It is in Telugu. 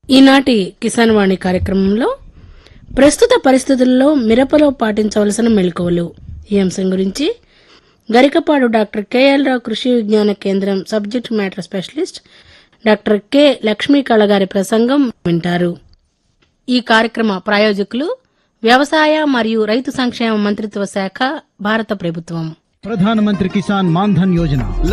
ఈనాటి కిసాన్ వాణి కార్యక్రమంలో ప్రస్తుత పరిస్థితుల్లో మిరపలో పాటించవలసిన మెళకువలు ఈ అంశం గురించి గరికపాడు డాక్టర్ కెఎల్ రావు కృషి విజ్ఞాన కేంద్రం subject matter specialist doctor K Lakshmikala గారి ప్రసంగం వింటారు. ఈ కార్యక్రమ ప్రాయోజకులు వ్యవసాయ మరియు రైతు సంక్షేమ మంత్రిత్వ శాఖ, భారత ప్రభుత్వం. ప్రధానమంత్రి కిసాన్ మాన్ ధన్ యోజన